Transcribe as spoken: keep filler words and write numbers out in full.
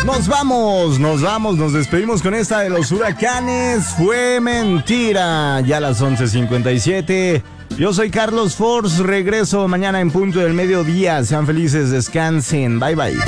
Nos vamos, nos vamos, nos despedimos con esta de los huracanes. Fue mentira. Ya a las once cincuenta y siete. Yo soy Carlos Force. Regreso mañana en punto del mediodía. Sean felices, descansen. Bye bye.